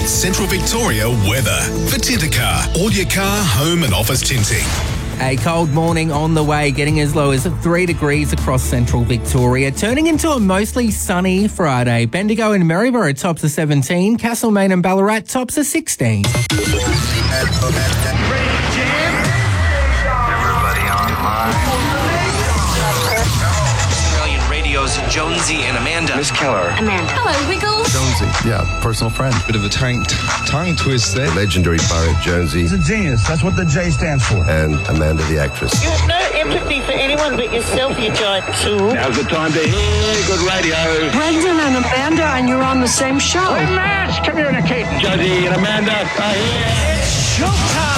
Central Victoria weather. For Tintercar, all your car, home and office tinting. A cold morning on the way, getting as low as 3 degrees across central Victoria, turning into a mostly sunny Friday. Bendigo and Maryborough tops are 17, Castlemaine and Ballarat tops are 16. Everybody online. Australian Radio's Jonesy and Amanda. Miss Keller. Amanda. Hello, Wiggles. Jonesy, yeah, personal friend. Bit of a tongue twist there. Legendary poet Jonesy. He's a genius. That's what the J stands for. And Amanda the actress. You have no empathy for anyone but yourself, you giant tool. Now's the time to hear good radio. Brendan and Amanda, and you're on the same show. Hey, Matt, come here, Kate. Jonesy and Amanda are here. It's showtime.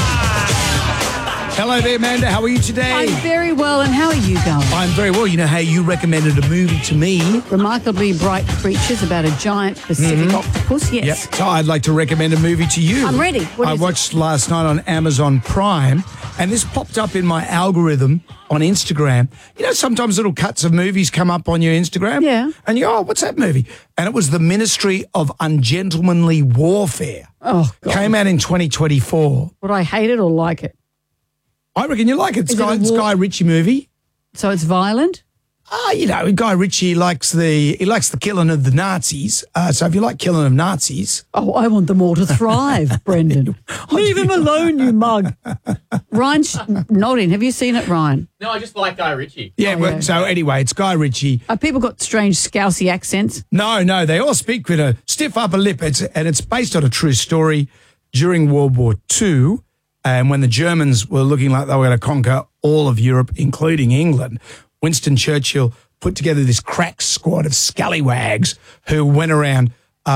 Hello there, Amanda. How are you today? I'm very well, and how are you going? I'm very well. You know how you recommended a movie to me? Remarkably Bright Creatures about a giant Pacific octopus, yes. Yep. So I'd like to recommend a movie to you. I'm ready. What I is watched last night on Amazon Prime, and this popped up in my algorithm on Instagram. You know, sometimes little cuts of movies come up on your Instagram. Yeah. And you go, oh, what's that movie? And it was The Ministry of Ungentlemanly Warfare. Oh, God. Came out in 2024. Would I hate it or like it? I reckon you like it. It's Is it a Guy Ritchie movie. So it's violent? You know, Guy Ritchie likes the killing of the Nazis. So if you like killing of Nazis, Oh, I want them all to thrive, Brendan. Leave him alone, you mug. Ryan's nodding. Have you seen it, Ryan? No, I just like Guy Ritchie. yeah. Oh, But, yeah. so anyway, it's Guy Ritchie. Have people got strange Scousey accents? No, they all speak with a stiff upper lip. It's based on a true story during World War II, and when the Germans were looking like they were going to conquer all of Europe, including England. Winston Churchill put together this crack squad of scallywags who went around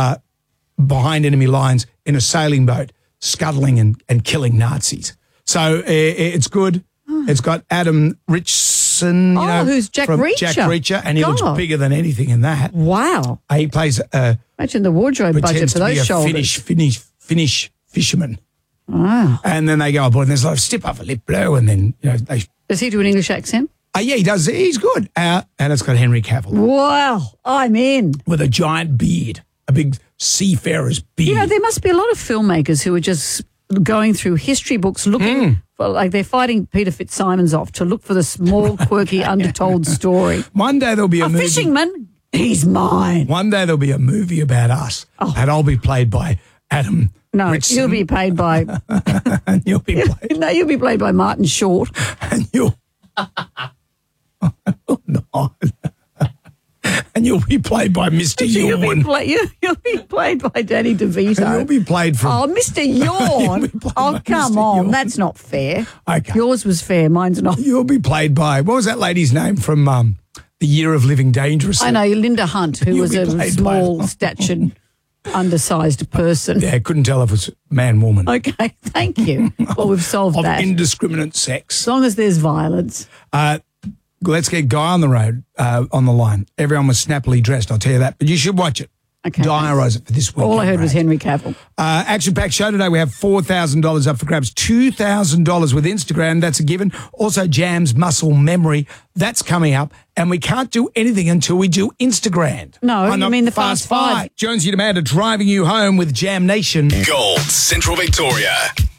behind enemy lines in a sailing boat, scuttling and killing Nazis. So it's good. It's got Adam Richson, you know, who's Jack from Reacher. Jack Reacher, and he looks God. bigger than anything in that. Wow. He plays Imagine the wardrobe budget pretends for to be those a shoulders. Finnish fisherman. Wow. And then they go aboard and there's a lot of stiff upper lip blow, and then, you know, they... Does he do an English accent? Yeah, he does. He's good. And it's got Henry Cavill Wow. I'm in. with a giant beard, a big seafarer's beard. You know, there must be a lot of filmmakers who are just going through history books looking for, like they're fighting Peter Fitzsimons off to look for the small, quirky, undertold story. One day there'll be a movie. Fisherman, he's mine. One day there'll be a movie about us, and I'll be played by Adam No, Richson. you'll be paid by... And you'll be played. No, you'll be played by Martin Short. And you'll... no. And you'll be played by Mr. You'll Yawn. be played by Danny DeVito. And you'll be played from... Oh, Mr. Yawn. You'll be played Oh, by come Mr. on. Yawn. That's not fair. Okay. Yours was fair. Mine's not. You'll be played by... What was that lady's name from The Year of Living Dangerously? I know, Linda Hunt, who You'll was be a played by- small-statured, undersized person. Yeah, couldn't tell if it was man, woman. Okay, thank you. Well, we've solved Of that. indiscriminate sex. As long as there's violence. Let's get Guy on the road, on the line. Everyone was snappily dressed, I'll tell you that. But you should watch it. Okay. Diarise it for this week. All I heard was Henry Cavill. Action-packed show today. We have $4,000 up for grabs. $2,000 with Instagram. That's a given. Also, Jam's Muscle Memory. That's coming up. And we can't do anything until we do Instagram. No, you mean the Fast Five. Jonesy and Amanda driving you home with Jam Nation. Gold, Central Victoria.